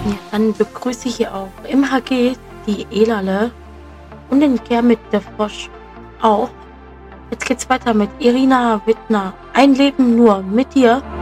Ja, dann begrüße ich hier auch im HG die Elale und den Kermit der Frosch auch. Jetzt geht's weiter mit Irina Wittner. Ein Leben nur mit dir.